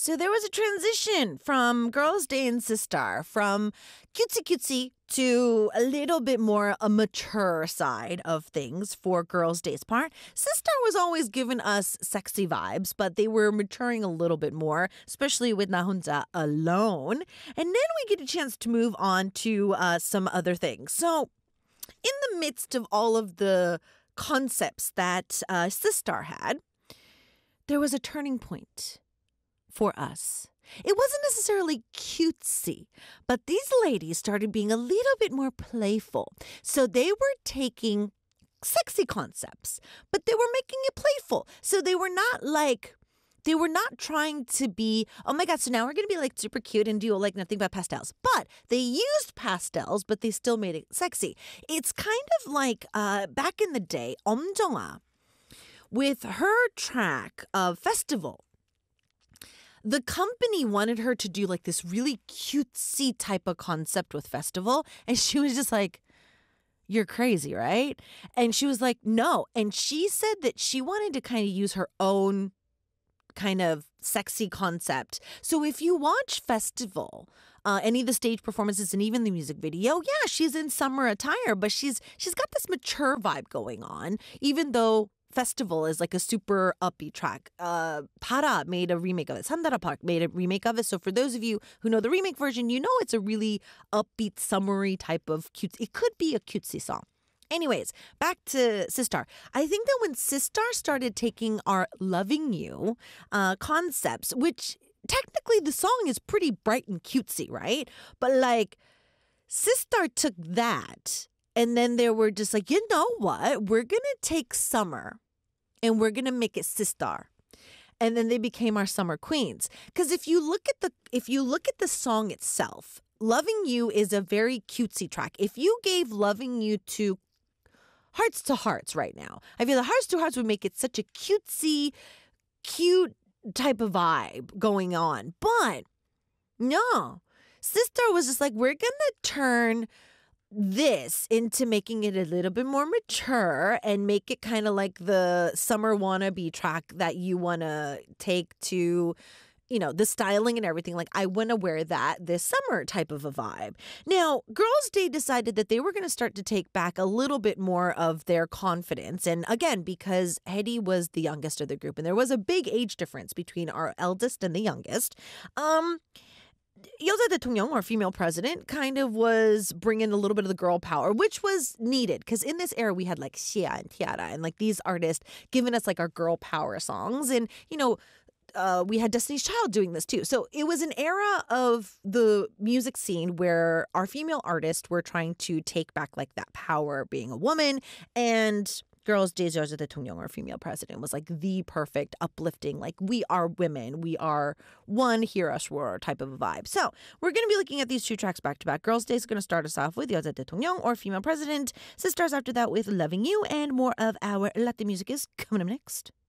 So there was a transition from Girls' Day and Sistar, from cutesy to a little bit more a mature side of things for Girls' Day's part. Sistar was always giving us sexy vibes, but they were maturing a little bit more, especially with Nahunja alone. And then we get a chance to move on to some other things. So in the midst of all of the concepts that Sistar had, there was a turning point for us. It wasn't necessarily cutesy, but these ladies started being a little bit more playful. So they were taking sexy concepts, but they were making it playful. So they were not trying to be, oh my God, so now we're going to be like super cute and do like nothing but pastels. But they used pastels, but they still made it sexy. It's kind of like back in the day, Omjong-ah, with her track of Festival. The company wanted her to do like this really cutesy type of concept with Festival. And she was just like, you're crazy, right? And she was like, no. And she said that she wanted to kind of use her own kind of sexy concept. So if you watch Festival, any of the stage performances and even the music video, yeah, she's in summer attire, but she's got this mature vibe going on, even though Festival is like a super upbeat track. Para made a remake of it. Sandara Park made a remake of it. So for those of you who know the remake version, you know it's a really upbeat, summery type of cute. It could be a cutesy song. Anyways, back to Sistar. I think that when Sistar started taking our Loving You concepts, which technically the song is pretty bright and cutesy, right? But like Sistar took that and then they were just like, you know what? We're going to take summer and we're going to make it Sistar. And then they became our summer queens. Because if you look at the song itself, Loving You is a very cutesy track. If you gave Loving You to Hearts to Hearts right now, I feel the Hearts to Hearts would make it such a cutesy, cute type of vibe going on. But no, Sistar was just like, we're going to turn this into making it a little bit more mature and make it kind of like the summer wannabe track that you want to take to, you know, the styling and everything. Like, I want to wear that this summer type of a vibe. Now, Girls' Day decided that they were going to start to take back a little bit more of their confidence. And again, because Hedy was the youngest of the group and there was a big age difference between our eldest and the youngest, Yeoja Dae-Tong-yeong, our female president, kind of was bringing a little bit of the girl power, which was needed because in this era we had like Xia and Tiara and like these artists giving us like our girl power songs. And, you know, we had Destiny's Child doing this too. So it was an era of the music scene where our female artists were trying to take back like that power being a woman, and Girls' Day Yeoja Dae-Tong-yeong, our female president, was like the perfect uplifting, like we are women, we are one, hear us roar type of a vibe. So we're going to be looking at these two tracks back to back. Girls' Day is going to start us off with Yeoja Dae-Tong-yeong, or female president. Sistars after that with Loving You, and more of our Latin music is coming up next.